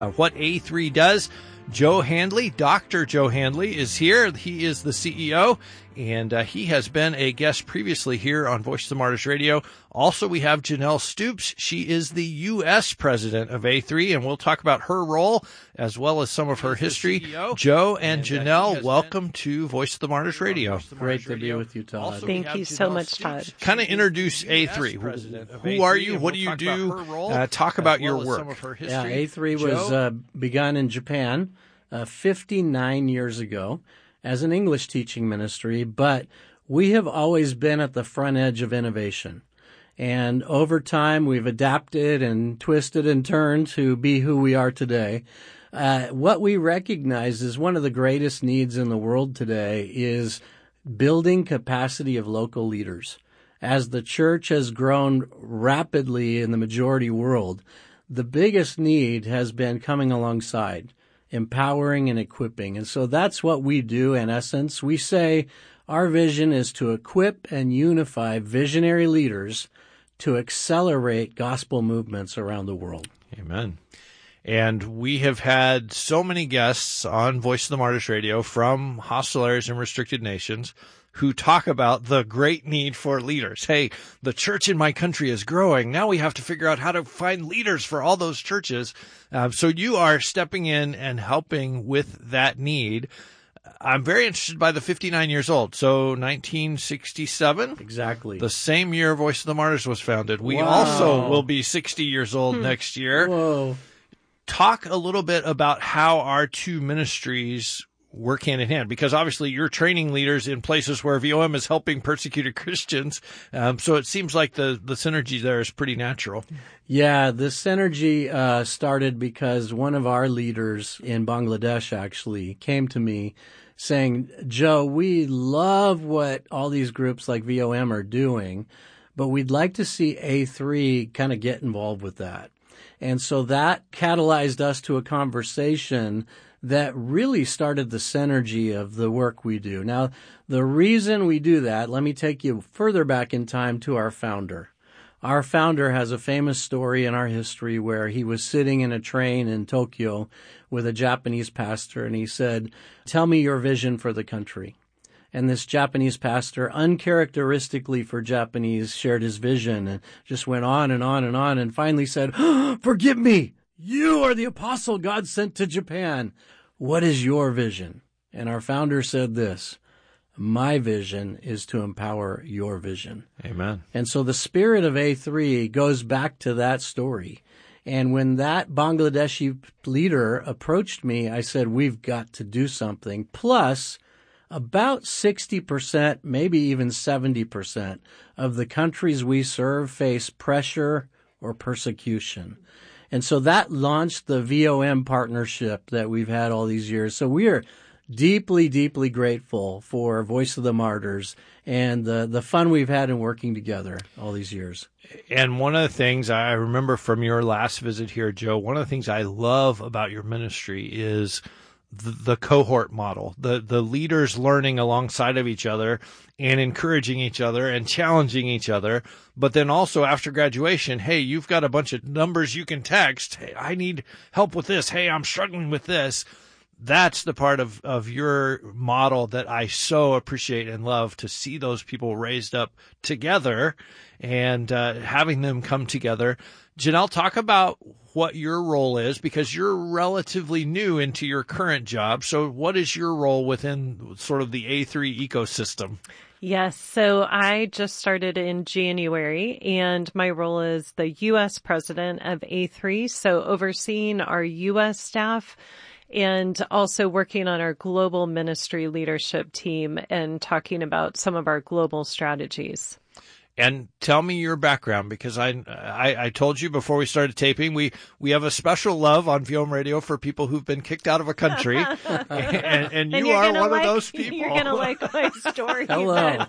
What A3 does. Joe Handley, Dr. Joe Handley, is here. He is the CEO, and he has been a guest previously here on Voice of the Martyrs Radio. Also, we have Janelle Stoops. She is the U.S. president of A3, and we'll talk about her role as well as some of her history. Joe and Janelle, welcome to Voice of the Martyrs Radio. Great to be with you, Todd. Thank you so much, Todd. Kind of introduce A3. Who are you? What do you do? Talk about your work. Yeah, A3 was begun in Japan 59 years ago as an English teaching ministry, but we have always been at the front edge of innovation. And over time, we've adapted and twisted and turned to be who we are today. What we recognize is one of the greatest needs in the world today is building capacity of local leaders. As the church has grown rapidly in the majority world, the biggest need has been coming alongside, empowering and equipping. And so that's what we do in essence. We say our vision is to equip and unify visionary leaders to accelerate gospel movements around the world. Amen. And we have had so many guests on Voice of the Martyrs Radio from hostile areas and restricted nations who talk about the great need for leaders. Hey, the church in my country is growing. Now we have to figure out how to find leaders for all those churches. So you are stepping in and helping with that need. I'm very interested by the 59 years old. So 1967? Exactly. The same year Voice of the Martyrs was founded. We Wow. also will be 60 years old next year. Whoa. Talk a little bit about how our two ministries work hand in hand, because obviously you're training leaders in places where VOM is helping persecuted Christians. So it seems like the synergy there is pretty natural. Yeah, the synergy started because one of our leaders in Bangladesh actually came to me saying, Joe, we love what all these groups like VOM are doing, but we'd like to see A3 kind of get involved with that. And so that catalyzed us to a conversation that really started the synergy of the work we do. Now, the reason we do that, let me take you further back in time to our founder. Our founder has a famous story in our history where he was sitting in a train in Tokyo with a Japanese pastor, and he said, "Tell me your vision for the country." And this Japanese pastor, uncharacteristically for Japanese, shared his vision and just went on and on and on, and finally said, "Forgive me. You are the apostle God sent to Japan. What is your vision?" And our founder said this, "My vision is to empower your vision." Amen. And so the spirit of A3 goes back to that story. And when that Bangladeshi leader approached me, I said, we've got to do something. Plus, about 60%, maybe even 70% of the countries we serve face pressure or persecution. And so that launched the VOM partnership that we've had all these years. So we are deeply, deeply grateful for Voice of the Martyrs and the fun we've had in working together all these years. And one of the things I remember from your last visit here, Joe, one of the things I love about your ministry is the cohort model, the leaders learning alongside of each other and encouraging each other and challenging each other. But then also after graduation, hey, you've got a bunch of numbers you can text. Hey, I need help with this. Hey, I'm struggling with this. That's the part of your model that I so appreciate and love, to see those people raised up together and having them come together. Janelle, talk about what your role is, because you're relatively new into your current job. So what is your role within sort of the A3 ecosystem? Yes. So I just started in January, and my role is the U.S. president of A3. So overseeing our U.S. staff and also working on our global ministry leadership team and talking about some of our global strategies. And tell me your background, because I told you before we started taping, we have a special love on VOM Radio for people who've been kicked out of a country, and you are one of those people. You're going to like my story. Hello.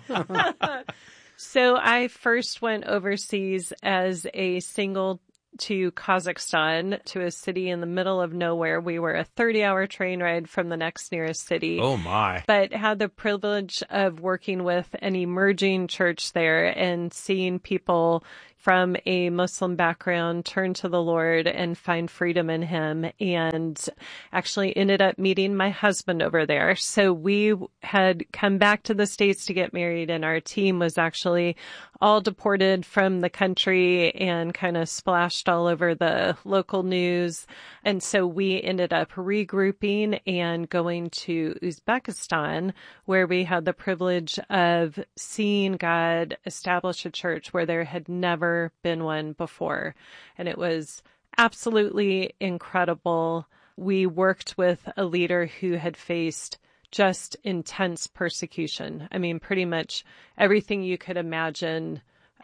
So I first went overseas as a single to Kazakhstan, to a city in the middle of nowhere. We were a 30-hour train ride from the next nearest city. Oh, my. But had the privilege of working with an emerging church there and seeing people from a Muslim background turn to the Lord and find freedom in him, and actually ended up meeting my husband over there. So we had come back to the States to get married, and our team was actually all deported from the country and kind of splashed all over the local news. And so we ended up regrouping and going to Uzbekistan, where we had the privilege of seeing God establish a church where there had never been one before. And it was absolutely incredible. We worked with a leader who had faced just intense persecution. I mean, pretty much everything you could imagine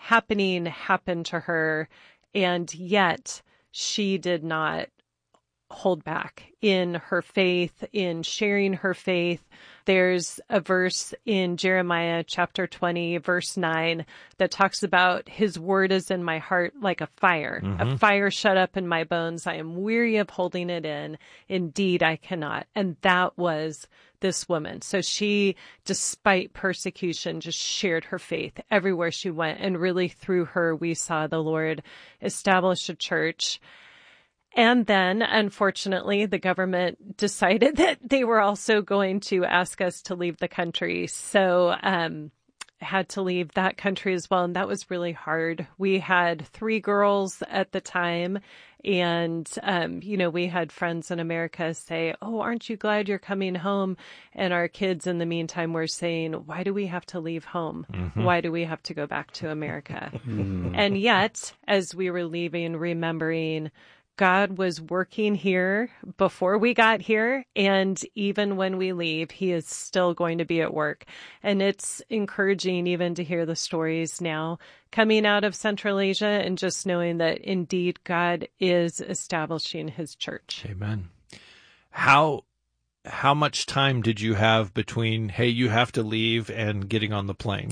happened to her. And yet she did not hold back in her faith, in sharing her faith. There's a verse in Jeremiah chapter 20, verse 9, that talks about his word is in my heart like a fire, a fire shut up in my bones. I am weary of holding it in. Indeed, I cannot. And that was this woman. So she, despite persecution, just shared her faith everywhere she went. And really through her, we saw the Lord establish a church. And then, unfortunately, the government decided that they were also going to ask us to leave the country. So had to leave that country as well. And that was really hard. We had 3 girls at the time. And, we had friends in America say, "Oh, aren't you glad you're coming home?" And our kids in the meantime were saying, "Why do we have to leave home? Why do we have to go back to America?" And yet, as we were leaving, remembering God was working here before we got here, and even when we leave, he is still going to be at work. And it's encouraging even to hear the stories now coming out of Central Asia and just knowing that indeed God is establishing his church. Amen. How much time did you have between, hey, you have to leave, and getting on the plane?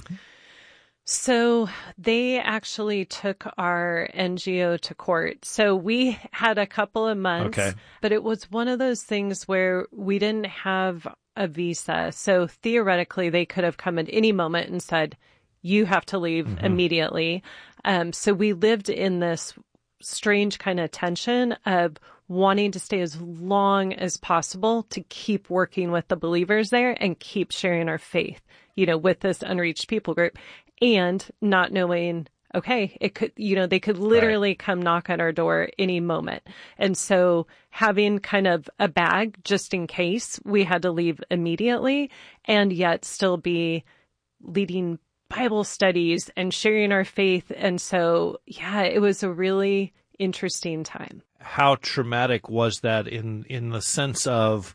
So they actually took our NGO to court. So we had a couple of months, but it was one of those things where we didn't have a visa. So theoretically, they could have come at any moment and said, "You have to leave immediately." So we lived in this strange kind of tension of wanting to stay as long as possible to keep working with the believers there and keep sharing our faith, with this unreached people group. And not knowing, okay, it could, they could literally come knock on our door any moment. And so having kind of a bag just in case we had to leave immediately, and yet still be leading Bible studies and sharing our faith. And so, it was a really interesting time. How traumatic was that in the sense of,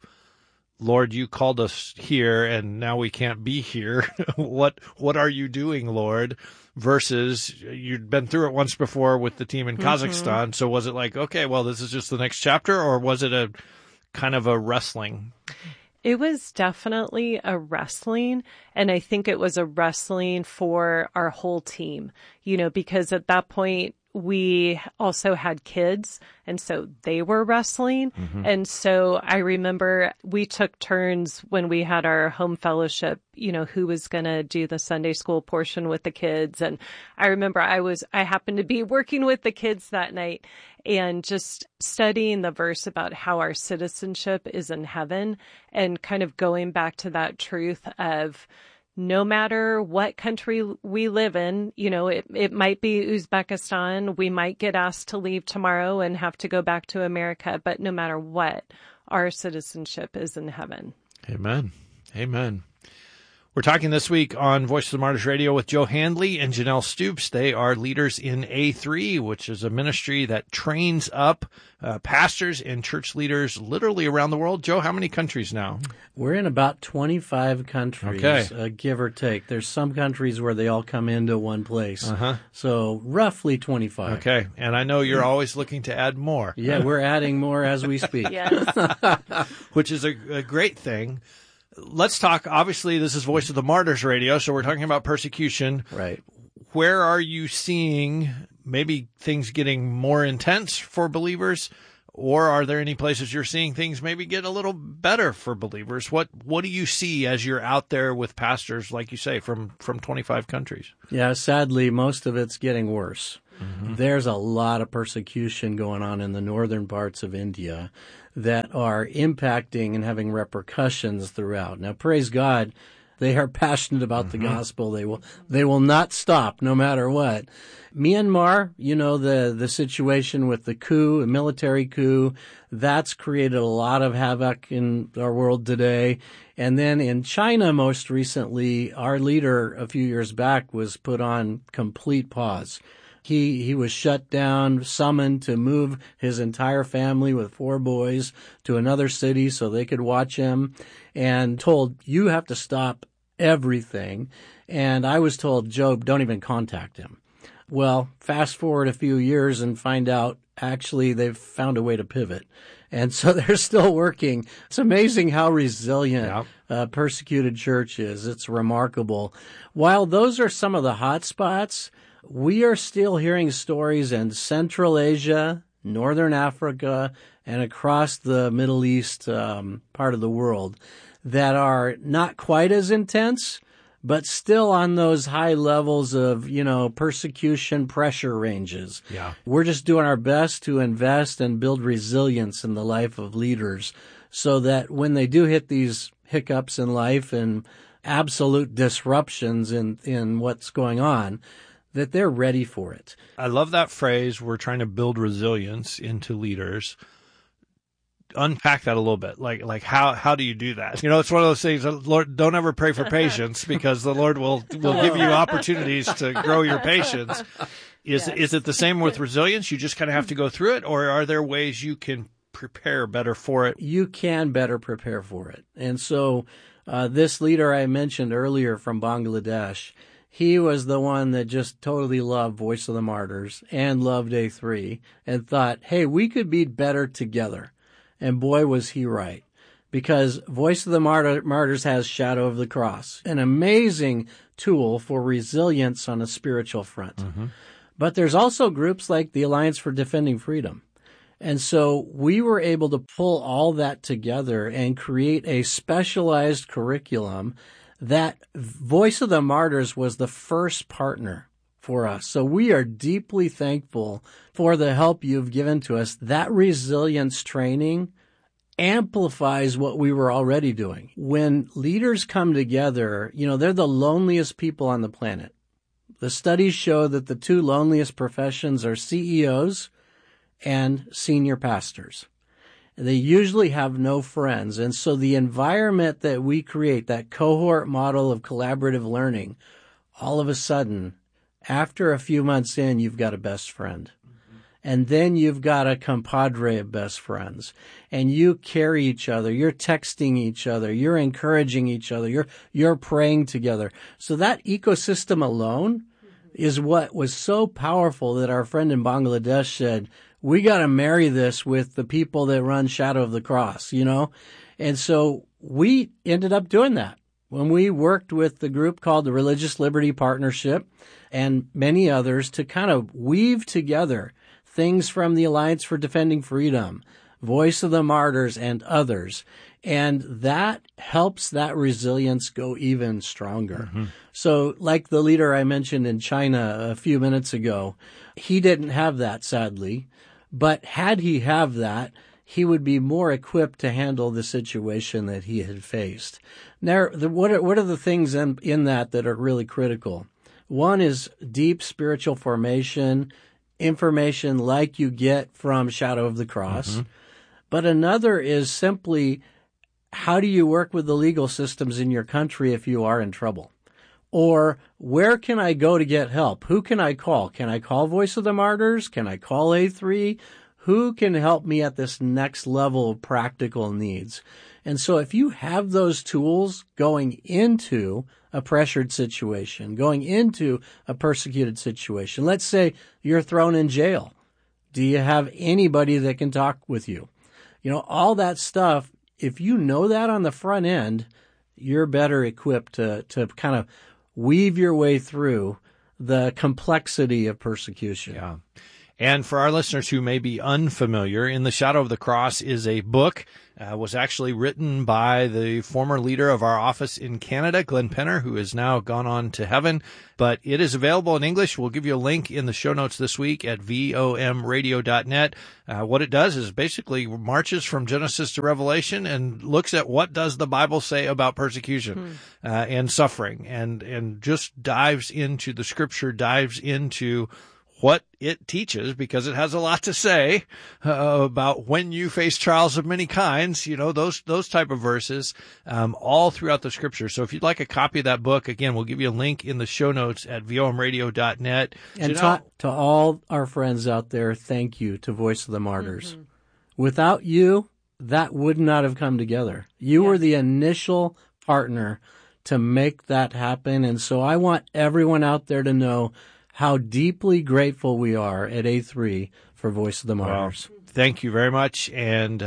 Lord, you called us here and now we can't be here. What are you doing, Lord? Versus you'd been through it once before with the team in Kazakhstan. So was it like, okay, well, this is just the next chapter, or was it a kind of a wrestling? It was definitely a wrestling. And I think it was a wrestling for our whole team, because at that point, we also had kids, and so they were wrestling. And so I remember we took turns when we had our home fellowship, who was going to do the Sunday school portion with the kids. And I remember I happened to be working with the kids that night and just studying the verse about how our citizenship is in heaven, and kind of going back to that truth of, no matter what country we live in, it might be Uzbekistan. We might get asked to leave tomorrow and have to go back to America. But no matter what, our citizenship is in heaven. Amen. Amen. We're talking this week on Voice of the Martyrs Radio with Joe Handley and Janelle Stoops. They are leaders in A3, which is a ministry that trains up pastors and church leaders literally around the world. Joe, how many countries now? We're in about 25 countries, give or take. There's some countries where they all come into one place. So roughly 25. Okay. And I know you're always looking to add more. Yeah, we're adding more as we speak. Yes. Which is a great thing. Let's talk, obviously, this is Voice of the Martyrs Radio, so we're talking about persecution. Right. Where are you seeing maybe things getting more intense for believers, or are there any places you're seeing things maybe get a little better for believers? What do you see as you're out there with pastors, like you say, from 25 countries? Yeah, sadly, most of it's getting worse. There's a lot of persecution going on in the northern parts of India that are impacting and having repercussions throughout. Now, praise God, they are passionate about the gospel. They will not stop no matter what. Myanmar, you know, the situation with the coup, a military coup, that's created a lot of havoc in our world today. And then in China, most recently, our leader a few years back was put on complete pause. He was shut down, summoned to move his entire family with 4 boys to another city so they could watch him, and told, you have to stop everything. And I was told, Joe, don't even contact him. Well, fast forward a few years and find out actually they've found a way to pivot. And so they're still working. It's amazing how resilient persecuted church is. It's remarkable. While those are some of the hot spots, we are still hearing stories in Central Asia, Northern Africa, and across the Middle East part of the world that are not quite as intense, but still on those high levels of, you know, persecution pressure ranges. Yeah. We're just doing our best to invest and build resilience in the life of leaders so that when they do hit these hiccups in life and absolute disruptions in what's going on, that they're ready for it. I love that phrase, we're trying to build resilience into leaders. Unpack that a little bit. Like how do you do that? You know, it's one of those things, Lord, don't ever pray for patience because the Lord will give you opportunities to grow your patience. Is it the same with resilience? You just kind of have to go through it, or are there ways you can prepare better for it? You can better prepare for it. And so this leader I mentioned earlier from Bangladesh, he was the one that just totally loved Voice of the Martyrs and loved A3 and thought, hey, we could be better together. And boy, was he right. Because Voice of the Martyrs has Shadow of the Cross, an amazing tool for resilience on a spiritual front. But there's also groups like the Alliance for Defending Freedom. And so we were able to pull all that together and create a specialized curriculum that Voice of the Martyrs was the first partner for us. So we are deeply thankful for the help you've given to us. That resilience training amplifies what we were already doing. When leaders come together, you know, they're the loneliest people on the planet. The studies show that the 2 loneliest professions are CEOs and senior pastors. They usually have no friends. And so the environment that we create, that cohort model of collaborative learning, all of a sudden, after a few months in, you've got a best friend. And then you've got a compadre of best friends. And you carry each other. You're texting each other. You're encouraging each other. You're praying together. So that ecosystem alone is what was so powerful that our friend in Bangladesh said, we got to marry this with the people that run Shadow of the Cross, you know? And so we ended up doing that when we worked with the group called the Religious Liberty Partnership and many others to kind of weave together things from the Alliance for Defending Freedom, Voice of the Martyrs, and others. And that helps that resilience go even stronger. So like the leader I mentioned in China a few minutes ago, he didn't have that, sadly. But had he have that, he would be more equipped to handle the situation that he had faced. Now, what are the things in that are really critical? One is deep spiritual formation, information like you get from Shadow of the Cross. But another is simply, how do you work with the legal systems in your country if you are in trouble? Or where can I go to get help? Who can I call? Can I call Voice of the Martyrs? Can I call A3? Who can help me at this next level of practical needs? And so if you have those tools going into a pressured situation, going into a persecuted situation, let's say you're thrown in jail. Do you have anybody that can talk with you? You know, all that stuff, if you know that on the front end, you're better equipped to kind of weave your way through the complexity of persecution. Yeah. And for our listeners who may be unfamiliar, In the Shadow of the Cross is a book, was actually written by the former leader of our office in Canada, Glenn Penner, who has now gone on to heaven. But it is available in English. We'll give you a link in the show notes this week at vomradio.net. What it does is basically marches from Genesis to Revelation and looks at what does the Bible say about persecution and suffering, and just dives into the scripture, dives into what it teaches, because it has a lot to say about when you face trials of many kinds, those type of verses, all throughout the scripture. So if you'd like a copy of that book, again, we'll give you a link in the show notes at vomradio.net. And to all our friends out there, thank you to Voice of the Martyrs. Mm-hmm. Without you, that would not have come together. You were the initial partner to make that happen. And so I want everyone out there to know how deeply grateful we are at A3 for Voice of the Martyrs. Well, thank you very much. And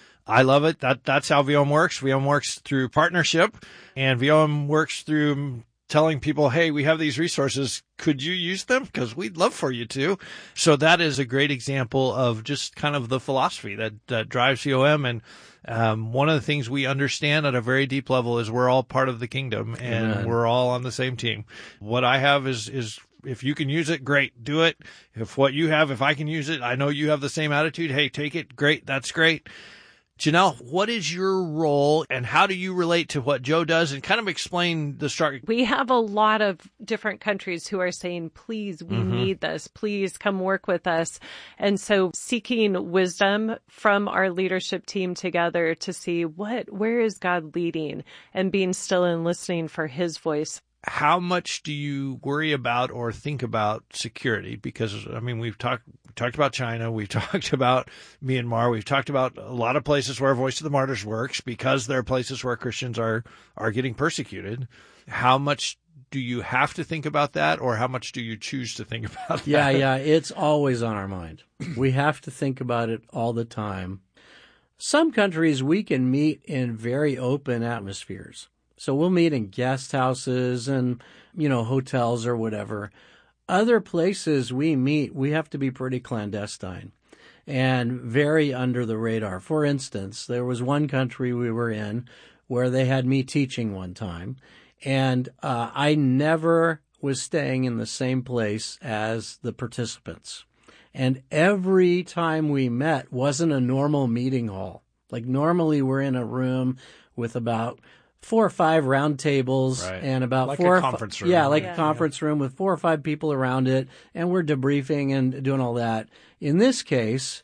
I love it. That's how VOM works. VOM works through partnership, and VOM works through telling people, hey, we have these resources. Could you use them? Because we'd love for you to. So that is a great example of just kind of the philosophy that drives VOM. And one of the things we understand at a very deep level is we're all part of the kingdom, and Amen. We're all on the same team. What I have is if you can use it, great, do it. If I can use it, I know you have the same attitude. Hey, take it. Great. That's great. Janelle, what is your role, and how do you relate to what Joe does, and kind of explain the structure? We have a lot of different countries who are saying, please, we need this. Please come work with us. And so seeking wisdom from our leadership team together to see where is God leading, and being still and listening for his voice. How much do you worry about or think about security? Because, I mean, we've talked about China, we've talked about Myanmar, we've talked about a lot of places where Voice of the Martyrs works, because there are places where Christians are getting persecuted. How much do you have to think about that, or how much do you choose to think about that? Yeah, it's always on our mind. We have to think about it all the time. Some countries we can meet in very open atmospheres. So we'll meet in guest houses and, hotels or whatever. Other places we meet, we have to be pretty clandestine and very under the radar. For instance, there was one country we were in where they had me teaching one time, and I never was staying in the same place as the participants. And every time we met wasn't a normal meeting hall. Like normally we're in a room with about 4 or 5 round tables, right, and about like 4 a or conference room. Yeah, like a conference room with 4 or 5 people around it, and we're debriefing and doing all that. In this case,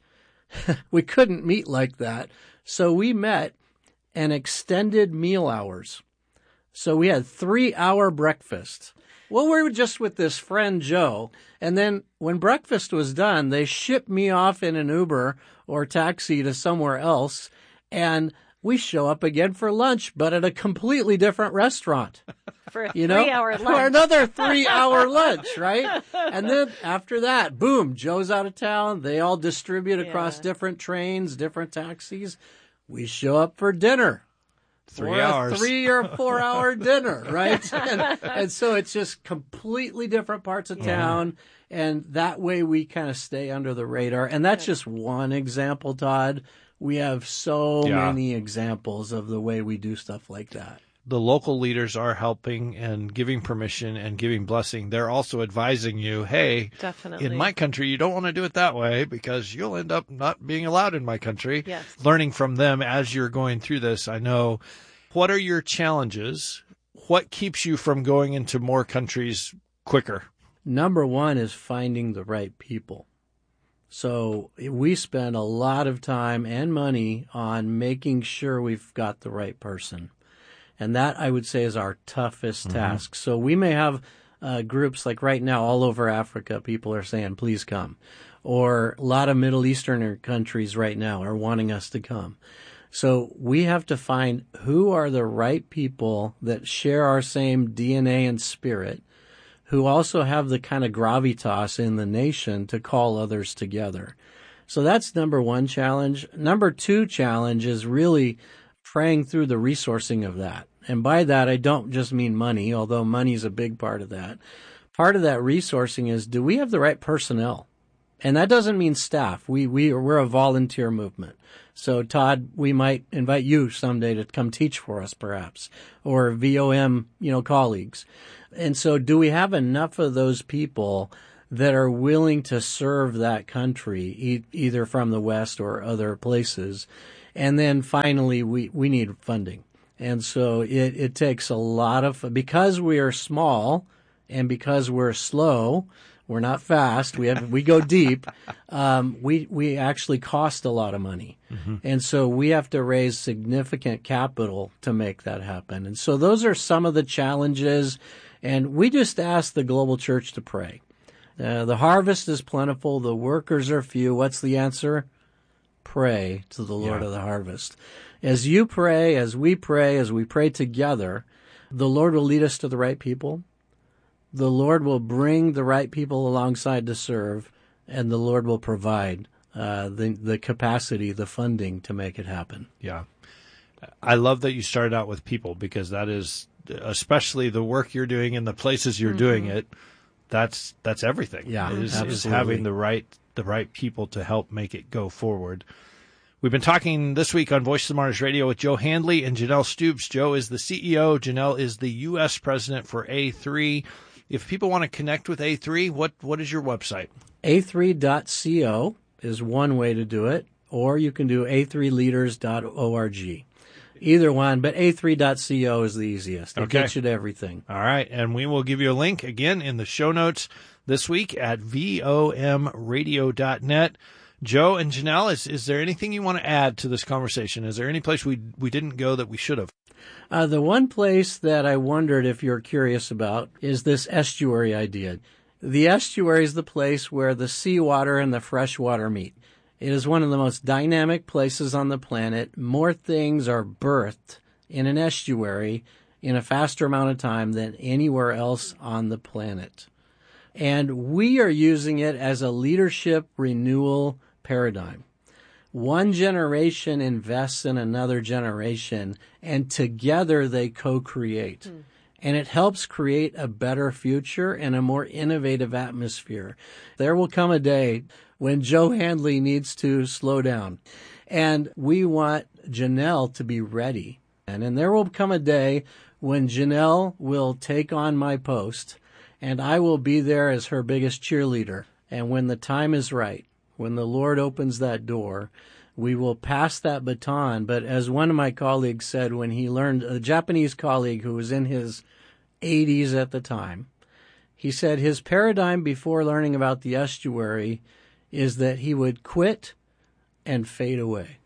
we couldn't meet like that, so we met and extended meal hours. So we had 3-hour breakfast. Well, we were just with this friend, Joe, and then when breakfast was done, they shipped me off in an Uber or taxi to somewhere else, and we show up again for lunch, but at a completely different restaurant. For a 3-hour lunch. For another 3-hour lunch, right? And then after that, boom, Joe's out of town. They all distribute across different trains, different taxis. We show up for dinner. 3 hours. A 3 or 4 hour dinner, right? And so it's just completely different parts of town. And that way we kind of stay under the radar. And that's just one example, Todd. We have so many examples of the way we do stuff like that. The local leaders are helping and giving permission and giving blessing. They're also advising you, hey, definitely, in my country, you don't want to do it that way because you'll end up not being allowed in my country. Yes. Learning from them as you're going through this. I know. What are your challenges? What keeps you from going into more countries quicker? Number one is finding the right people. So we spend a lot of time and money on making sure we've got the right person. And that, I would say, is our toughest task. So we may have groups like right now all over Africa, people are saying, please come. Or a lot of Middle Eastern countries right now are wanting us to come. So we have to find who are the right people that share our same DNA and spirit, who also have the kind of gravitas in the nation to call others together. So that's number one challenge. Number two challenge is really praying through the resourcing of that. And by that, I don't just mean money, although money is a big part of that. Part of that resourcing is, do we have the right personnel? And that doesn't mean staff. We're a volunteer movement. So Todd, we might invite you someday to come teach for us perhaps, or VOM, colleagues. And so do we have enough of those people that are willing to serve that country, either from the West or other places? And then finally, we need funding. And so it takes a lot of, because we are small and because we're slow, we're not fast, we go deep, we actually cost a lot of money. Mm-hmm. And so we have to raise significant capital to make that happen. And so those are some of the challenges. And we just ask the global church to pray. The harvest is plentiful, the workers are few. What's the answer? Pray to the Lord of the harvest. As you pray, as we pray together, the Lord will lead us to the right people. The Lord will bring the right people alongside to serve, and the Lord will provide the capacity, the funding to make it happen. Yeah. I love that you started out with people, because that is, especially the work you're doing in the places you're doing it, that's everything. Yeah, is having the right people to help make it go forward. We've been talking this week on Voice of the Martyrs Radio with Joe Handley and Janelle Stoops. Joe is the CEO. Janelle is the U.S. president for A3. If people want to connect with A3, what is your website? A3.co is one way to do it, or you can do a3leaders.org. Either one, but A3.co is the easiest. It gets you to everything. All right, and we will give you a link again in the show notes this week at vomradio.net. Joe and Janelle, is there anything you want to add to this conversation? Is there any place we didn't go that we should have? The one place that I wondered if you're curious about is this estuary idea. The estuary is the place where the seawater and the fresh water meet. It is one of the most dynamic places on the planet. More things are birthed in an estuary in a faster amount of time than anywhere else on the planet. And we are using it as a leadership renewal paradigm. One generation invests in another generation, and together they co-create. And it helps create a better future and a more innovative atmosphere. There will come a day when Joe Handley needs to slow down. And we want Janelle to be ready. And then there will come a day when Janelle will take on my post, and I will be there as her biggest cheerleader. And when the time is right, when the Lord opens that door, we will pass that baton. But as one of my colleagues said when he learned, a Japanese colleague who was in his 80s at the time, he said his paradigm before learning about the estuary is that he would quit and fade away.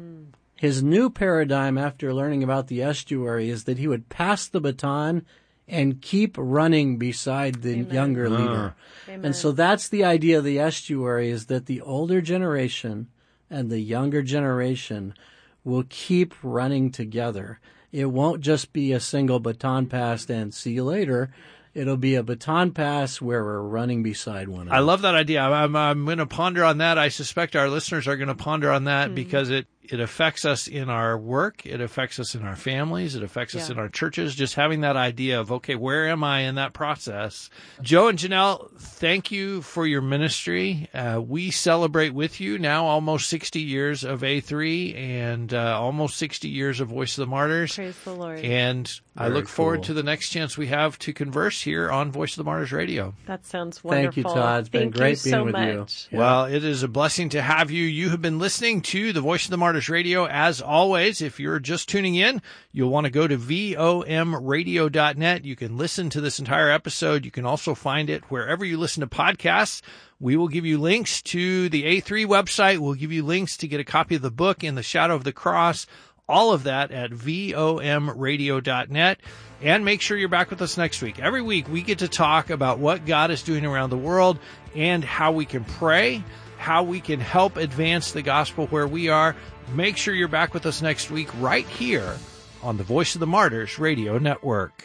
His new paradigm after learning about the estuary is that he would pass the baton and keep running beside the younger leader. Amen. And so that's the idea of the estuary, is that the older generation and the younger generation will keep running together. It won't just be a single baton pass and see you later. It'll be a baton pass where we're running beside one another. I love that idea. I'm going to ponder on that. I suspect our listeners are going to ponder on that because it affects us in our work. It affects us in our families. It affects us in our churches. Just having that idea of, okay, where am I in that process? Joe and Janelle, thank you for your ministry. We celebrate with you now almost 60 years of A3 and almost 60 years of Voice of the Martyrs. Praise the Lord. And I look forward to the next chance we have to converse here on Voice of the Martyrs Radio. That sounds wonderful. Thank you, Todd. It's been great being with you. Yeah. Well, it is a blessing to have you. You have been listening to the Voice of the Martyrs Radio. As always, if you're just tuning in, you'll want to go to vomradio.net. You can listen to this entire episode. You can also find it wherever you listen to podcasts. We will give you links to the A3 website. We'll give you links to get a copy of the book, In the Shadow of the Cross. All of that at vomradio.net. And make sure you're back with us next week. Every week we get to talk about what God is doing around the world and how we can pray, how we can help advance the gospel where we are. Make sure you're back with us next week right here on the Voice of the Martyrs Radio Network.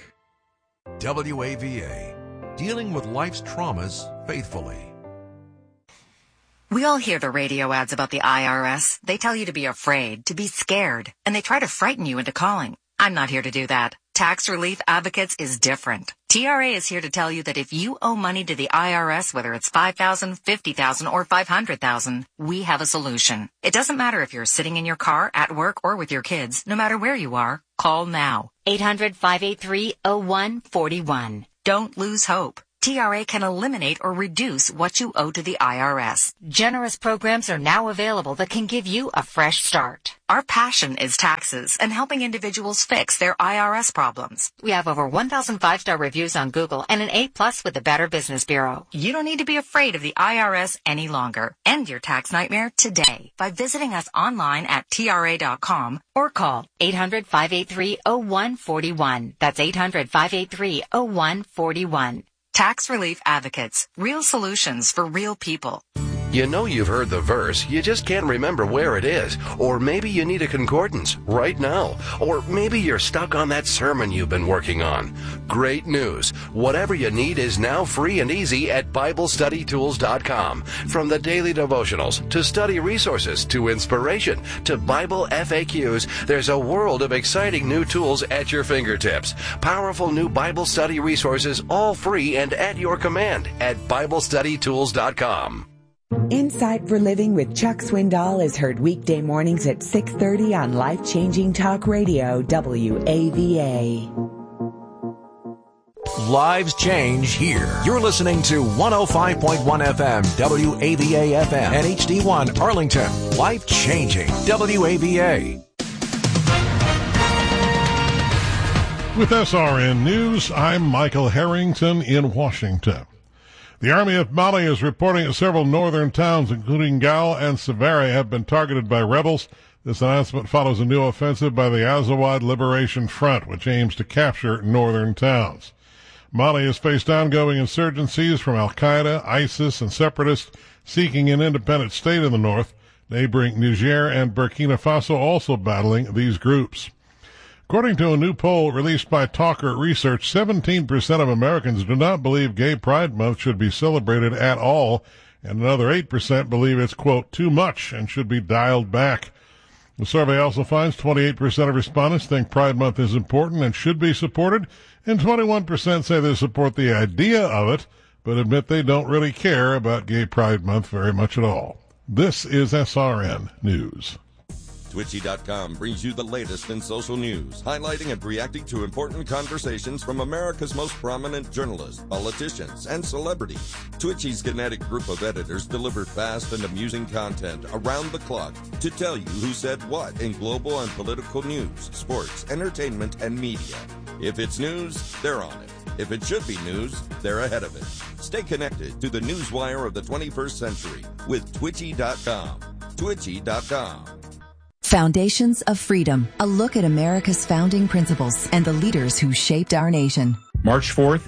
WAVA, dealing with life's traumas faithfully. We all hear the radio ads about the IRS. They tell you to be afraid, to be scared, and they try to frighten you into calling. I'm not here to do that. Tax Relief Advocates is different. TRA is here to tell you that if you owe money to the IRS, whether it's $5,000, $50,000, or $500,000, we have a solution. It doesn't matter if you're sitting in your car, at work, or with your kids. No matter where you are, call now. 800-583-0141. Don't lose hope. TRA can eliminate or reduce what you owe to the IRS. Generous programs are now available that can give you a fresh start. Our passion is taxes and helping individuals fix their IRS problems. We have over 1,000 5-star reviews on Google and an A+ with the Better Business Bureau. You don't need to be afraid of the IRS any longer. End your tax nightmare today by visiting us online at TRA.com or call 800-583-0141. That's 800-583-0141. Tax Relief Advocates. Real solutions for real people. You know you've heard the verse, you just can't remember where it is. Or maybe you need a concordance right now. Or maybe you're stuck on that sermon you've been working on. Great news. Whatever you need is now free and easy at BibleStudyTools.com. From the daily devotionals, to study resources, to inspiration, to Bible FAQs, there's a world of exciting new tools at your fingertips. Powerful new Bible study resources, all free and at your command at BibleStudyTools.com. Insight for Living with Chuck Swindoll is heard weekday mornings at 6:30 on Life-Changing Talk Radio, WAVA. Lives change here. You're listening to 105.1 FM, WAVA FM, and HD1 Arlington. Life changing, WAVA. With SRN News, I'm Michael Harrington in Washington. The Army of Mali is reporting that several northern towns, including Gao and Severe, have been targeted by rebels. This announcement follows a new offensive by the Azawad Liberation Front, which aims to capture northern towns. Mali has faced ongoing insurgencies from Al-Qaeda, ISIS, and separatists seeking an independent state in the north. Neighboring Niger and Burkina Faso also battling these groups. According to a new poll released by Talker Research, 17% of Americans do not believe Gay Pride Month should be celebrated at all, and another 8% believe it's, quote, too much and should be dialed back. The survey also finds 28% of respondents think Pride Month is important and should be supported, and 21% say they support the idea of it, but admit they don't really care about Gay Pride Month very much at all. This is SRN News. Twitchy.com brings you the latest in social news, highlighting and reacting to important conversations from America's most prominent journalists, politicians, and celebrities. Twitchy's kinetic group of editors deliver fast and amusing content around the clock to tell you who said what in global and political news, sports, entertainment, and media. If it's news, they're on it. If it should be news, they're ahead of it. Stay connected to the newswire of the 21st century with Twitchy.com. Twitchy.com. Foundations of Freedom, a look at America's founding principles and the leaders who shaped our nation. March 4th,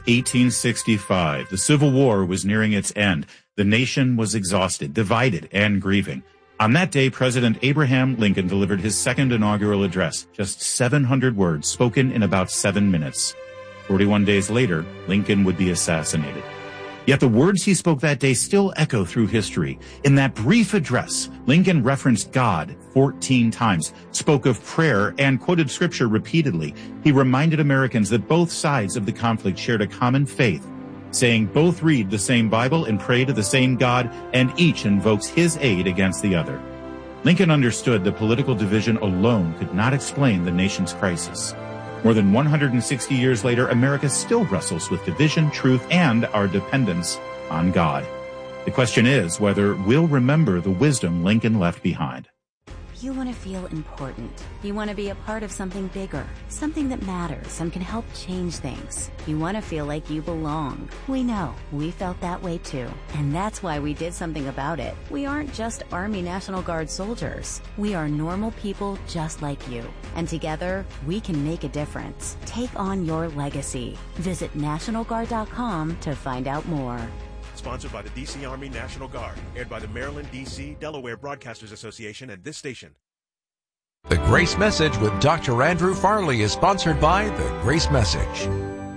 1865. The Civil War was nearing its end. The nation was exhausted, divided, and grieving. On that day, President Abraham Lincoln delivered his second inaugural address, just 700 words spoken in about 7 minutes. 41 days later, Lincoln would be assassinated. Yet the words he spoke that day still echo through history. In that brief address, Lincoln referenced God 14 times, spoke of prayer, and quoted scripture repeatedly. He reminded Americans that both sides of the conflict shared a common faith, saying both read the same Bible and pray to the same God, and each invokes his aid against the other. Lincoln understood that political division alone could not explain the nation's crisis. More than 160 years later, America still wrestles with division, truth, and our dependence on God. The question is whether we'll remember the wisdom Lincoln left behind. You want to feel important. You want to be a part of something bigger, something that matters and can help change things. You want to feel like you belong. We know. We felt that way too. And that's why we did something about it. We aren't just Army National Guard soldiers. We are normal people just like you. And together, we can make a difference. Take on your legacy. Visit NationalGuard.com to find out more. Sponsored by the D.C. Army National Guard. Aired by the Maryland, D.C., Delaware Broadcasters Association and this station. The Grace Message with Dr. Andrew Farley is sponsored by The Grace Message.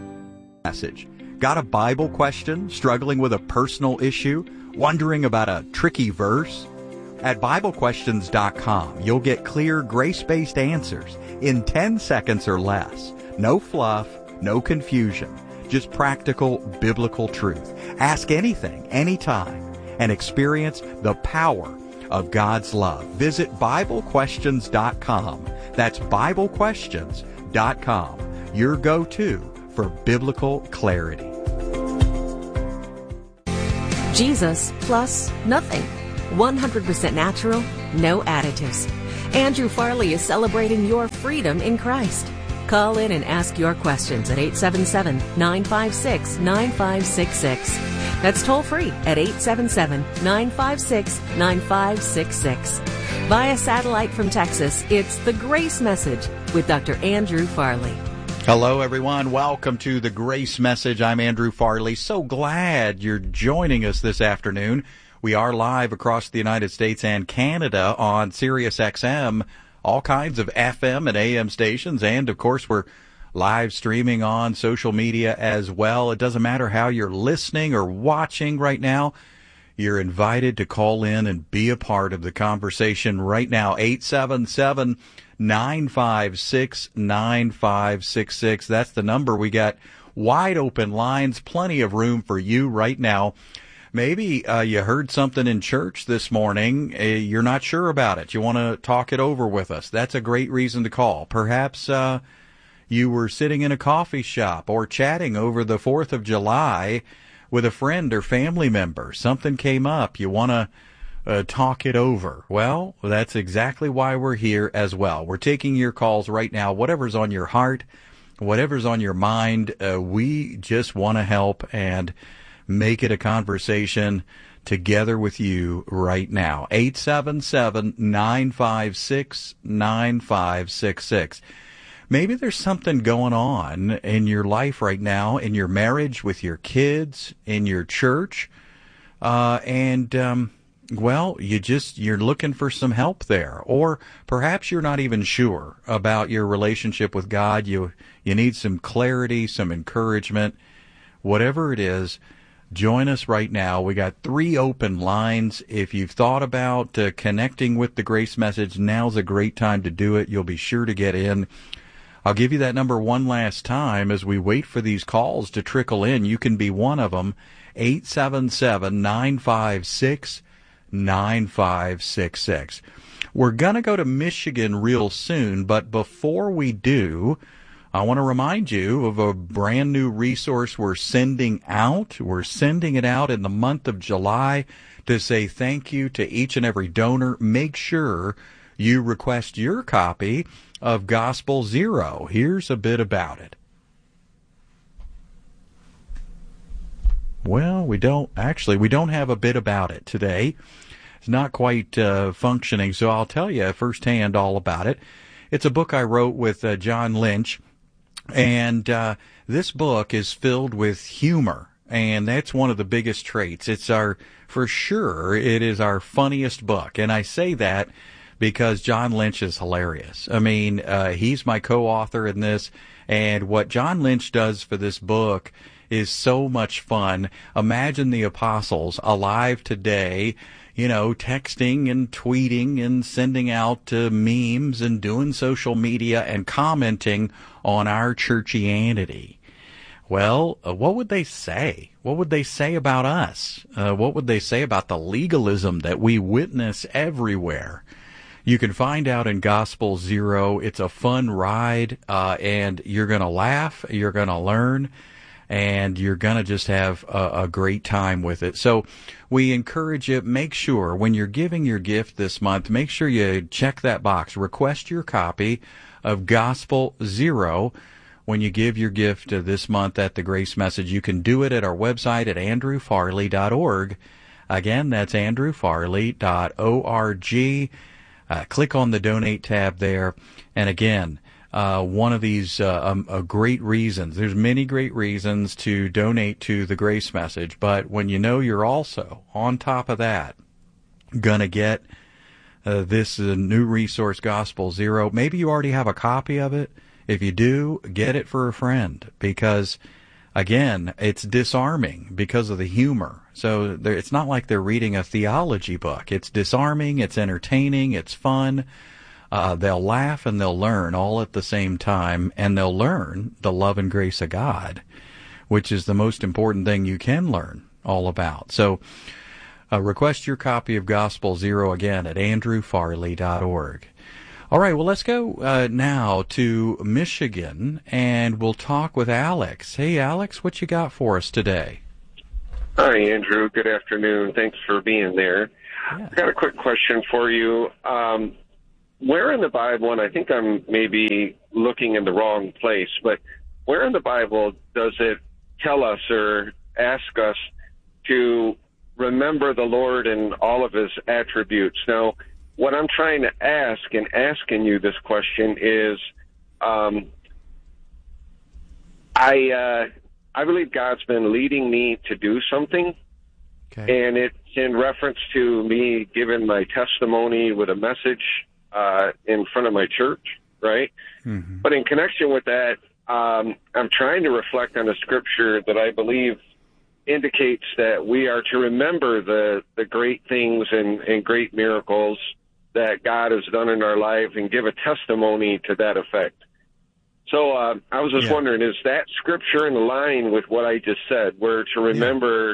Got a Bible question? Struggling with a personal issue? Wondering about a tricky verse? At BibleQuestions.com, you'll get clear, grace-based answers in 10 seconds or less. No fluff, no confusion, just practical biblical truth. Ask anything, anytime, and experience the power of God's love. Visit BibleQuestions.com. That's BibleQuestions.com, your go-to for biblical clarity. Jesus plus nothing. 100% natural, no additives. Andrew Farley is celebrating your freedom in Christ. Call in and ask your questions at 877-956-9566. That's toll free at 877-956-9566. Via satellite from Texas, it's The Grace Message with Dr. Andrew Farley. Hello, everyone. Welcome to The Grace Message. I'm Andrew Farley. So glad you're joining us this afternoon. We are live across the United States and Canada on Sirius XM, all kinds of FM and AM stations, and, of course, we're live streaming on social media as well. It doesn't matter how you're listening or watching right now. You're invited to call in and be a part of the conversation right now. 877-956-9566. That's the number. We got wide open lines, plenty of room for you right now. Maybe you heard something in church this morning. You're not sure about it. You want to talk it over with us. That's a great reason to call. Perhaps you were sitting in a coffee shop or chatting over the 4th of July with a friend or family member. Something came up. You want to talk it over. Well, that's exactly why we're here as well. We're taking your calls right now. Whatever's on your heart, whatever's on your mind, we just want to help and make it a conversation together with you right now. 877-956-9566. Maybe there's something going on in your life right now, in your marriage, with your kids, in your church, well, you're looking for some help there. Or perhaps you're not even sure about your relationship with God. You need some clarity, some encouragement. Whatever it is, join us right now. We got 3 open lines. If you've thought about connecting with the Grace Message, now's a great time to do it. You'll be sure to get in. I'll give you that number one last time as we wait for these calls to trickle in. You can be one of them. 877-956-9566. We're going to go to Michigan real soon, but before we do, I want to remind you of a brand new resource we're sending out. We're sending it out in the month of July to say thank you to each and every donor. Make sure you request your copy of Gospel Zero. Here's a bit about it. Well, we don't have a bit about it today. It's not quite functioning, so I'll tell you firsthand all about it. It's a book I wrote with John Lynch. And this book is filled with humor, and that's one of the biggest traits. For sure, it is our funniest book, and I say that because John Lynch is hilarious. I mean, he's my co-author in this, and what John Lynch does for this book is so much fun. Imagine the apostles alive today, texting and tweeting and sending out memes and doing social media and commenting on our churchianity. Well, what would they say? What would they say about us? What would they say about the legalism that we witness everywhere? You can find out in Gospel Zero. It's a fun ride, and you're going to laugh, you're going to learn, and you're going to just have a great time with it. So we encourage you, make sure when you're giving your gift this month, make sure you check that box. Request your copy of Gospel Zero when you give your gift this month at the Grace Message. You can do it at our website at andrewfarley.org. Again, that's andrewfarley.org. Click on the Donate tab there. And again, one of these great reasons. There's many great reasons to donate to the Grace Message, but when you know you're also, on top of that, going to get this new resource, Gospel Zero. Maybe you already have a copy of it. If you do, get it for a friend because, again, it's disarming because of the humor So it's not like they're reading a theology book. It's disarming, it's entertaining, it's fun. They'll laugh and they'll learn all at the same time, and they'll learn the love and grace of God, which is the most important thing you can learn all about. So request your copy of Gospel Zero again at andrewfarley.org. All right, well, let's go now to Michigan, and we'll talk with Alex. Hey, Alex, what you got for us today? Hi, Andrew. Good afternoon. Thanks for being there. Yeah. I got a quick question for you. Where in the Bible, and I think I'm maybe looking in the wrong place, but where in the Bible does it tell us or ask us to remember the Lord and all of his attributes? Now, what I'm trying to ask and asking you this question is, I believe God's been leading me to do something, and it's in reference to me giving my testimony with a message in front of my church, right? Mm-hmm. But in connection with that, I'm trying to reflect on a scripture that I believe indicates that we are to remember the great things and great miracles that God has done in our life and give a testimony to that effect. So I was just wondering, is that scripture in line with what I just said? We're to remember,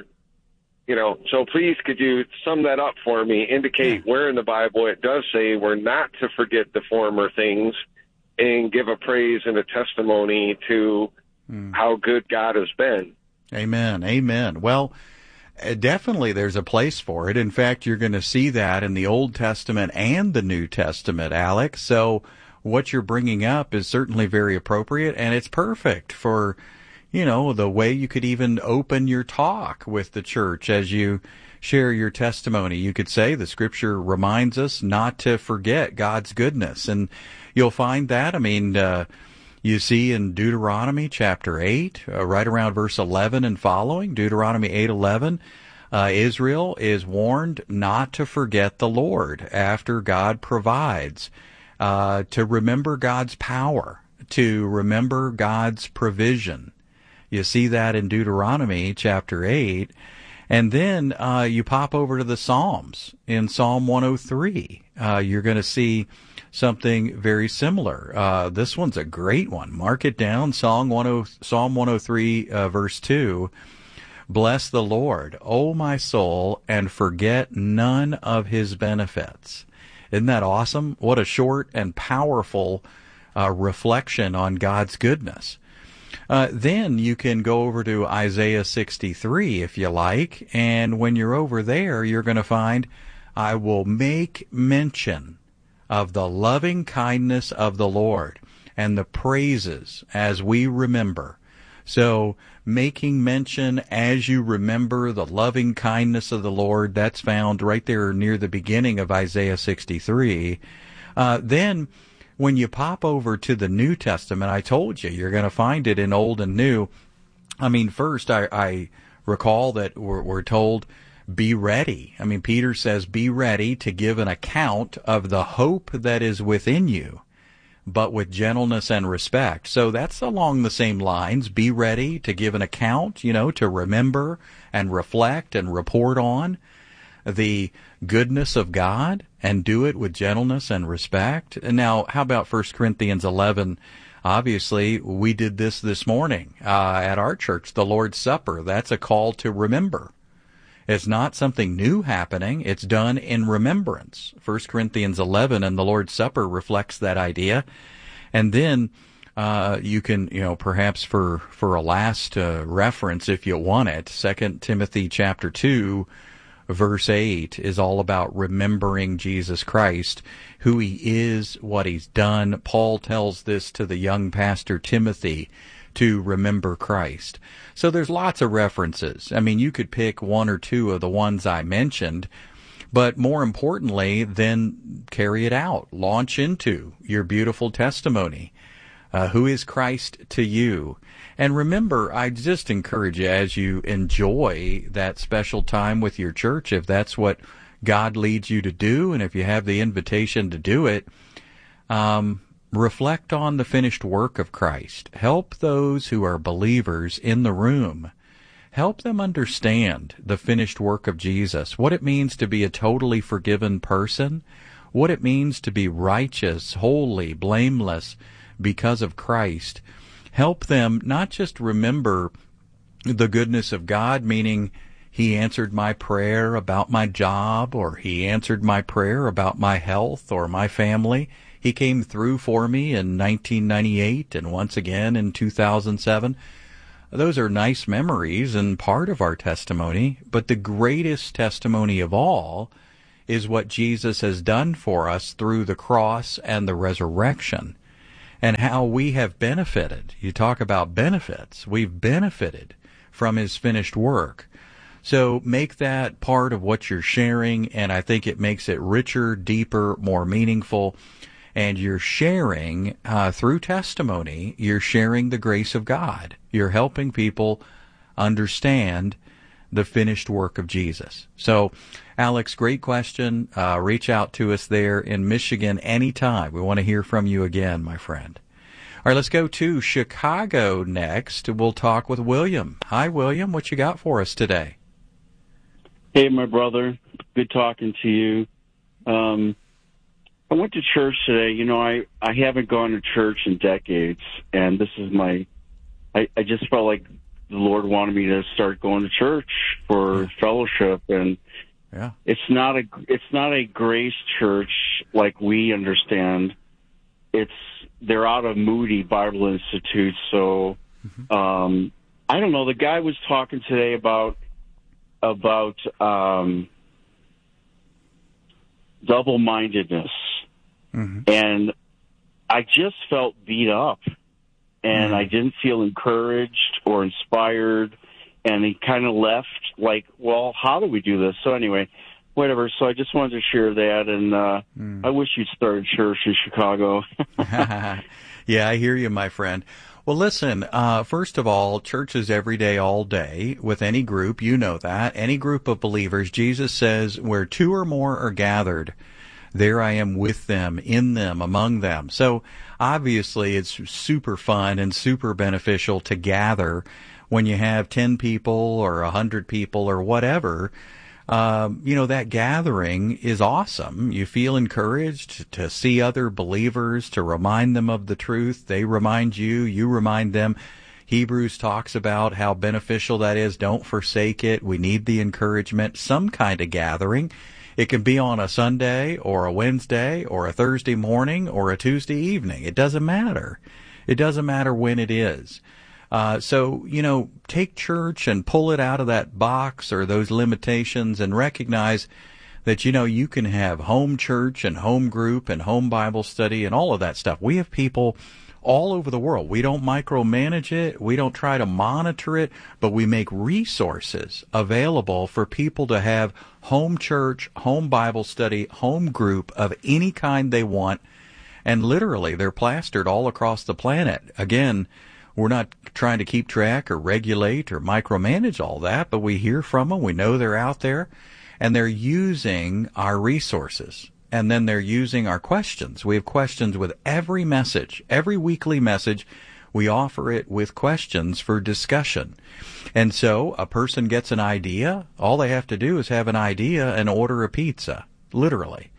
so please could you sum that up for me, indicate where in the Bible it does say we're not to forget the former things and give a praise and a testimony to how good God has been. Amen. Amen. Well, definitely there's a place for it. In fact, you're going to see that in the Old Testament and the New Testament, Alex. So what you're bringing up is certainly very appropriate, and it's perfect for, the way you could even open your talk with the church as you share your testimony. You could say the scripture reminds us not to forget God's goodness, and you'll find that, you see in Deuteronomy chapter 8, right around verse 11 and following, Deuteronomy 8:11, Israel is warned not to forget the Lord after God provides, to remember God's power, to remember God's provision. You see that in Deuteronomy chapter 8. And then you pop over to the Psalms. In Psalm 103, you're going to see something very similar. This one's a great one. Mark it down, Psalm 103, verse 2. Bless the Lord, O my soul, and forget none of his benefits. Isn't that awesome? What a short and powerful reflection on God's goodness. Then you can go over to Isaiah 63 if you like, and when you're over there, you're going to find, I will make mention of the loving kindness of the Lord and the praises as we remember. So making mention as you remember the loving kindness of the Lord, that's found right there near the beginning of Isaiah 63. Then when you pop over to the New Testament, I told you, you're going to find it in Old and New. First, I recall that we're told, be ready. Peter says, be ready to give an account of the hope that is within you, but with gentleness and respect. So that's along the same lines. Be ready to give an account, to remember and reflect and report on the goodness of God and do it with gentleness and respect. And now, how about 1 Corinthians 11? Obviously, we did this morning at our church, the Lord's Supper. That's a call to remember. It's not something new happening. It's done in remembrance. 1 Corinthians 11 and the Lord's Supper reflects that idea. And then you can, perhaps for a last reference, if you want it, 2 Timothy chapter 2, verse 8 is all about remembering Jesus Christ, who he is, what he's done. Paul tells this to the young pastor Timothy, to remember Christ. So there's lots of references. You could pick one or two of the ones I mentioned, but more importantly, then carry it out. Launch into your beautiful testimony. Who is Christ to you? And remember, I just encourage you, as you enjoy that special time with your church, if that's what God leads you to do, and if you have the invitation to do it, reflect on the finished work of Christ. Help those who are believers in the room. help them understand the finished work of Jesus, what it means to be a totally forgiven person, what it means to be righteous, holy, blameless because of Christ. Help them not just remember the goodness of God, meaning He answered my prayer about my job, or He answered my prayer about my health or my family. He came through for me in 1998 and once again in 2007. Those are nice memories and part of our testimony, but the greatest testimony of all is what Jesus has done for us through the cross and the resurrection, and how we have benefited. You talk about benefits. We've benefited from His finished work. So make that part of what you're sharing, and I think it makes it richer, deeper, more meaningful. And you're sharing, through testimony, you're sharing the grace of God. You're helping people understand the finished work of Jesus. So, Alex, great question. Reach out to us there in Michigan anytime. We want to hear from you again, my friend. All right, let's go to Chicago next. We'll talk with William. Hi, William. What you got for us today? Hey, my brother. Good talking to you. I went to church today. You know, I haven't gone to church in decades, and this is I just felt like the Lord wanted me to start going to church for fellowship, and it's not a grace church like we understand. They're out of Moody Bible Institute, so I don't know. The guy was talking today about double-mindedness. And I just felt beat up, and I didn't feel encouraged or inspired, and he kind of left like, well, how do we do this? So anyway, whatever. So I just wanted to share that, and I wish you'd start a church in Chicago. Yeah, I hear you, my friend. Well, listen, first of all, church is every day, all day, with any group. You know that. Any group of believers. Jesus says, where two or more are gathered, there I am with them, in them, among them. So obviously it's super fun and super beneficial to gather when you have 10 people or 100 people or whatever. That gathering is awesome. You feel encouraged to see other believers, to remind them of the truth. They remind you, you remind them. Hebrews talks about how beneficial that is. Don't forsake it. We need the encouragement. Some kind of gathering. It can be on a Sunday or a Wednesday or a Thursday morning or a Tuesday evening. It doesn't matter. It doesn't matter when it is. So, take church and pull it out of that box or those limitations and recognize that, you can have home church and home group and home Bible study and all of that stuff. We have people all over the world. We don't micromanage it. We don't try to monitor it, but we make resources available for people to have home church, home Bible study, home group of any kind they want. And literally, they're plastered all across the planet. Again, we're not trying to keep track or regulate or micromanage all that, but we hear from them. We know they're out there, and they're using our resources. And then they're using our questions. We have questions with every message, every weekly message. We offer it with questions for discussion. And so a person gets an idea. All they have to do is have an idea and order a pizza, literally.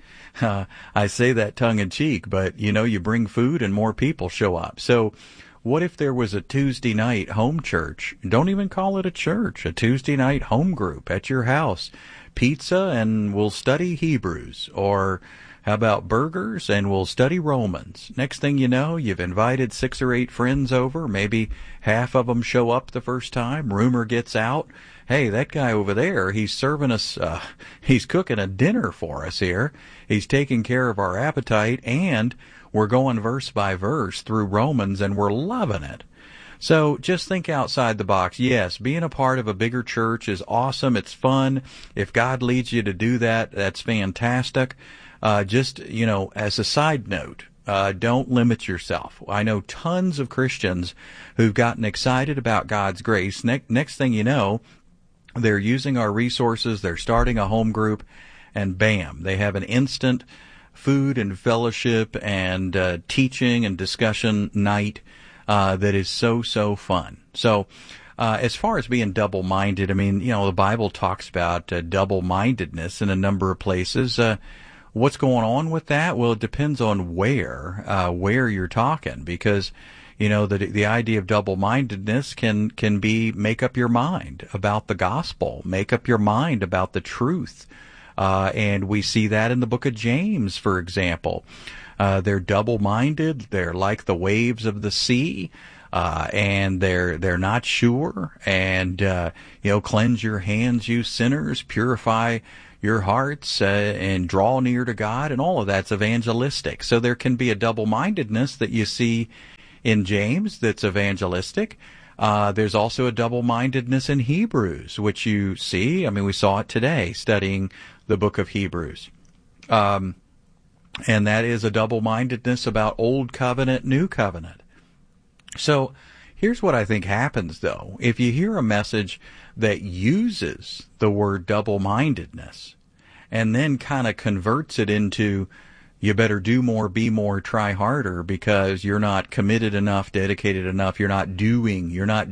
I say that tongue in cheek, but, you bring food and more people show up. So what if there was a Tuesday night home church? Don't even call it a church, a Tuesday night home group at your house. Pizza and we'll study Hebrews, or how about burgers and we'll study Romans. Next thing you know, you've invited 6 or 8 friends over. Maybe half of them show up the first time. Rumor gets out. Hey, that guy over there, he's serving us, he's cooking a dinner for us here. He's taking care of our appetite, and we're going verse by verse through Romans, and we're loving it. So just think outside the box. Yes, being a part of a bigger church is awesome. It's fun. If God leads you to do that, that's fantastic. Just, as a side note, don't limit yourself. I know tons of Christians who've gotten excited about God's grace. Next thing you know, they're using our resources. They're starting a home group, and bam, they have an instant food and fellowship and teaching and discussion night that is so fun. So As far as being double-minded, I mean, the Bible talks about double-mindedness in a number of places. What's going on with that? Well, it depends on where you're talking, because the idea of double-mindedness can be make up your mind about the gospel, make up your mind about the truth. And we see that in the book of James, for example. They're double-minded. They're like the waves of the sea. And they're not sure. And, cleanse your hands, you sinners, purify your hearts, and draw near to God. And all of that's evangelistic. So there can be a double-mindedness that you see in James that's evangelistic. There's also a double-mindedness in Hebrews, which you see. I mean, we saw it today studying the book of Hebrews. And that is a double-mindedness about Old Covenant, New Covenant. So here's what I think happens, though. If you hear a message that uses the word double-mindedness and then kind of converts it into you better do more, be more, try harder because you're not committed enough, dedicated enough, you're not doing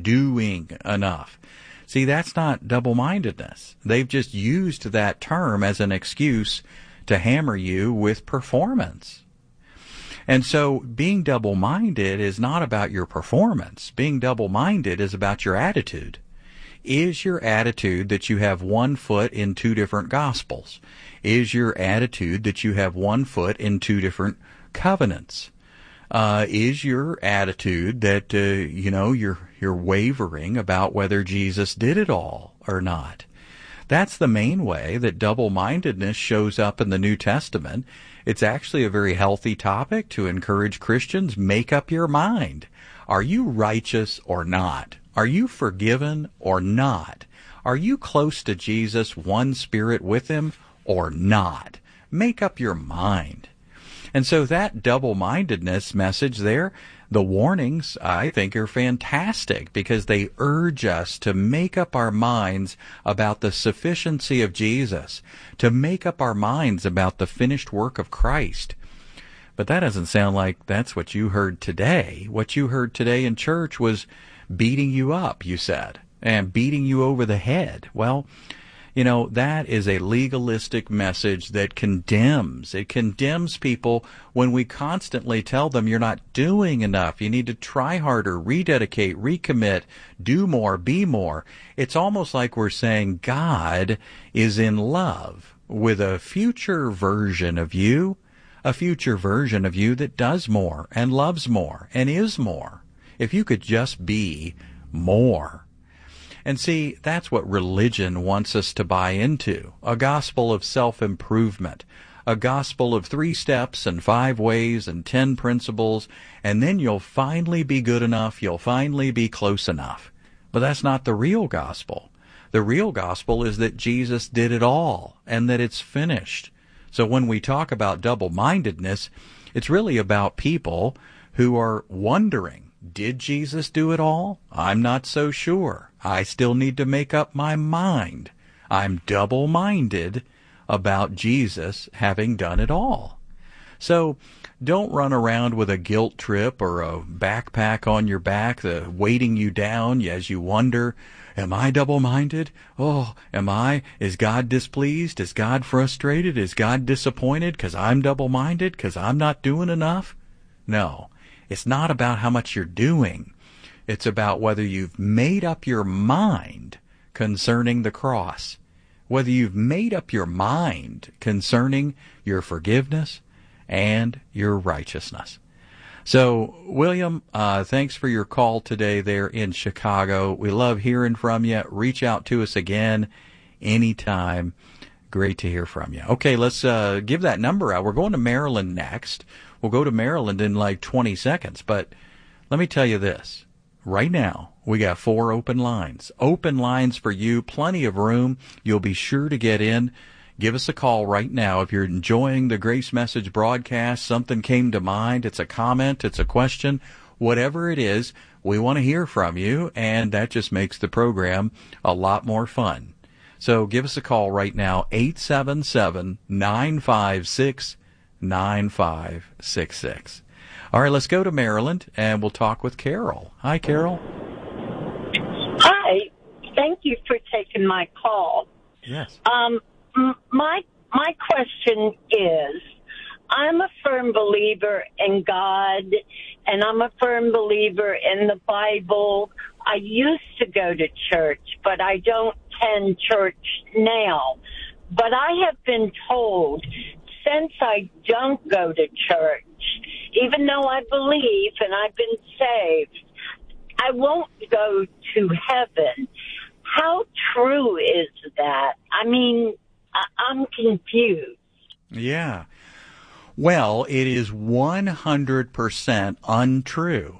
enough. See, that's not double-mindedness. They've just used that term as an excuse to hammer you with performance. And so being double-minded is not about your performance. Being double-minded is about your attitude. Is your attitude that you have one foot in two different gospels? Is your attitude that you have one foot in two different covenants? Is your attitude that, you're wavering about whether Jesus did it all or not? That's the main way that double-mindedness shows up in the New Testament. It's actually a very healthy topic to encourage Christians. Make up your mind. Are you righteous or not? Are you forgiven or not? Are you close to Jesus, one spirit with him or not? Make up your mind. And so that double-mindedness message there, the warnings, I think, are fantastic because they urge us to make up our minds about the sufficiency of Jesus, to make up our minds about the finished work of Christ. But that doesn't sound like that's what you heard today. What you heard today in church was beating you up, you said, and beating you over the head. Well, that is a legalistic message that condemns. It condemns people when we constantly tell them you're not doing enough. You need to try harder, rededicate, recommit, do more, be more. It's almost like we're saying God is in love with a future version of you, that does more and loves more and is more. If you could just be more. And see, that's what religion wants us to buy into. A gospel of self-improvement. A gospel of 3 steps and 5 ways and 10 principles, and then you'll finally be good enough, you'll finally be close enough. But that's not the real gospel. The real gospel is that Jesus did it all, and that it's finished. So when we talk about double-mindedness, it's really about people who are wondering, did Jesus do it all? I'm not so sure. I still need to make up my mind. I'm double-minded about Jesus having done it all. So don't run around with a guilt trip or a backpack on your back weighting you down as you wonder, am I double-minded? Oh, am I? Is God displeased? Is God frustrated? Is God disappointed because I'm double-minded, because I'm not doing enough? No. It's not about how much you're doing. It's about whether you've made up your mind concerning the cross, whether you've made up your mind concerning your forgiveness and your righteousness. So, William, thanks for your call today there in Chicago. We love hearing from you. Reach out to us again anytime. Great to hear from you. Okay, let's give that number out. We're going to Maryland next. We'll go to Maryland in like 20 seconds, but let me tell you this. Right now, we got 4 open lines. Open lines for you, plenty of room. You'll be sure to get in. Give us a call right now. If you're enjoying the Grace Message broadcast, something came to mind, it's a comment, it's a question, whatever it is, we want to hear from you, and that just makes the program a lot more fun. So give us a call right now, 877-956-9566. All right, let's go to Maryland, and we'll talk with Carol. Hi, Carol. Hi. you for taking my call. Yes. My question is, I'm a firm believer in God, and I'm a firm believer in the Bible. I used to go to church, but I don't attend church now. But I have been told, since I don't go to church, even though I believe and I've been saved, I won't go to heaven. How true is that? I mean, I'm confused. Yeah. Well, it is 100% untrue.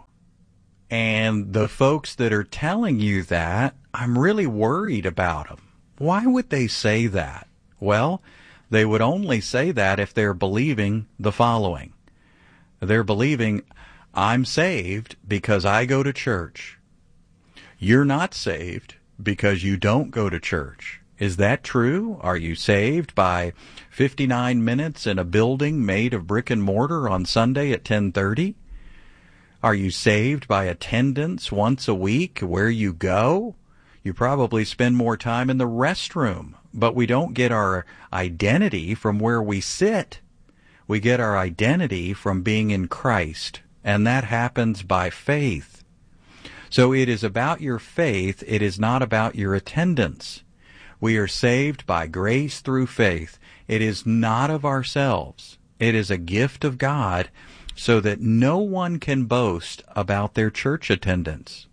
And the folks that are telling you that, I'm really worried about them. Why would they say that? Well, they would only say that if they're believing the following. They're believing, I'm saved because I go to church. You're not saved because you don't go to church. Is that true? Are you saved by 59 minutes in a building made of brick and mortar on Sunday at 10:30? Are you saved by attendance once a week where you go? You probably spend more time in the restroom, but we don't get our identity from where we sit. We get our identity from being in Christ, and that happens by faith. So it is about your faith. It is not about your attendance. We are saved by grace through faith. It is not of ourselves. It is a gift of God so that no one can boast about their church attendance.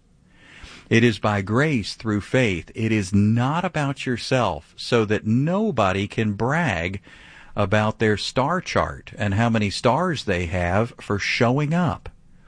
It is by grace through faith. It is not about yourself so that nobody can brag about their star chart and how many stars they have for showing up.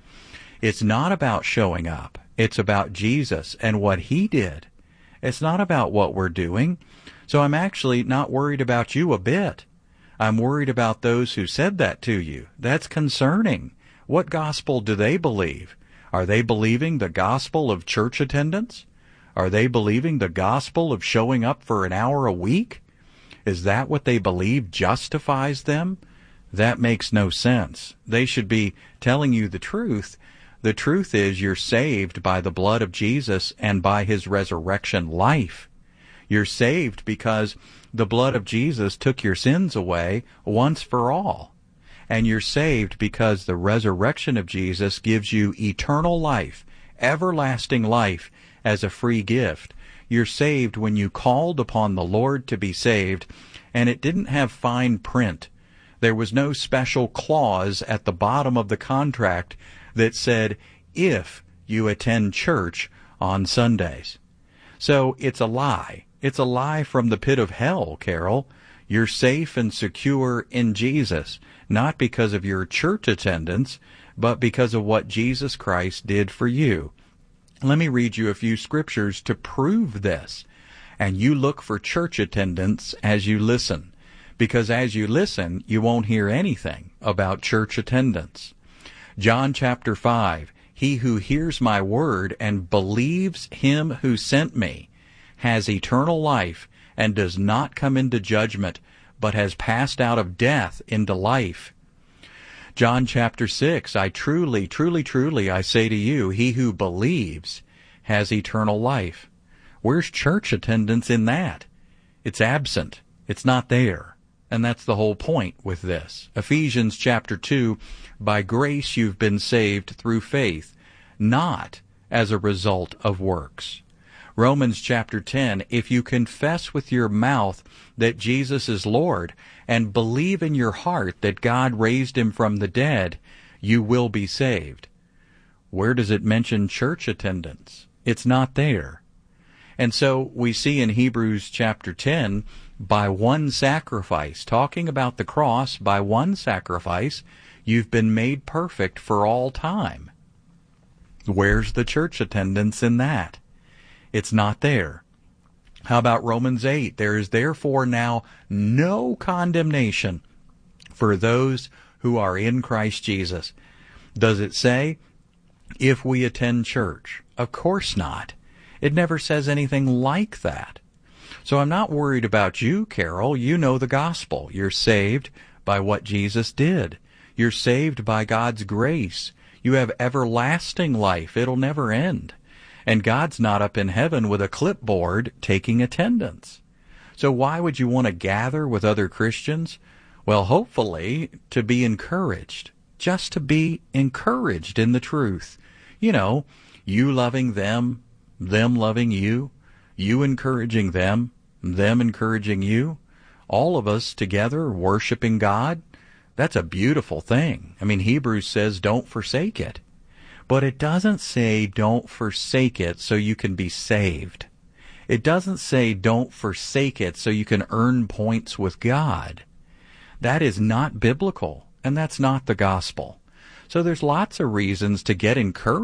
It's not about showing up. It's about Jesus and what He did. It's not about what we're doing. So I'm actually not worried about you a bit. I'm worried about those who said that to you. That's concerning. What gospel do they believe? Are they believing the gospel of church attendance? Are they believing the gospel of showing up for an hour a week? Is that what they believe justifies them? That makes no sense. They should be telling you the truth. The truth is you're saved by the blood of Jesus and by His resurrection life. You're saved because the blood of Jesus took your sins away once for all. And you're saved because the resurrection of Jesus gives you eternal life, everlasting life as a free gift. You're saved when you called upon the Lord to be saved, and it didn't have fine print. There was no special clause at the bottom of the contract that said, if you attend church on Sundays. So it's a lie. It's a lie from the pit of hell, Carol. You're safe and secure in Jesus, not because of your church attendance, but because of what Jesus Christ did for you. Let me read you a few scriptures to prove this. And you look for church attendance as you listen, because as you listen, you won't hear anything about church attendance. John chapter 5, he who hears my word and believes Him who sent me has eternal life and does not come into judgment, but has passed out of death into life. John chapter 6, I truly, truly, truly, I say to you, he who believes has eternal life. Where's church attendance in that? It's absent. It's not there. And that's the whole point with this. Ephesians chapter 2, by grace you've been saved through faith, not as a result of works. Romans chapter 10, if you confess with your mouth that Jesus is Lord and believe in your heart that God raised Him from the dead, you will be saved. Where does it mention church attendance? It's not there. And so we see in Hebrews chapter 10, by one sacrifice, talking about the cross, by one sacrifice, you've been made perfect for all time. Where's the church attendance in that? It's not there. How about Romans 8? There is therefore now no condemnation for those who are in Christ Jesus. Does it say, if we attend church? Of course not. It never says anything like that. So I'm not worried about you, Carol. You know the gospel. You're saved by what Jesus did. You're saved by God's grace. You have everlasting life. It'll never end. And God's not up in heaven with a clipboard taking attendance. So why would you want to gather with other Christians? Well, hopefully to be encouraged, just to be encouraged in the truth. You know, you loving them, them loving you, you encouraging them encouraging you, all of us together worshiping God. That's a beautiful thing. I mean, Hebrews says don't forsake it. But it doesn't say don't forsake it so you can be saved. It doesn't say don't forsake it so you can earn points with God. That is not biblical, and that's not the gospel. So there's lots of reasons to get encouraged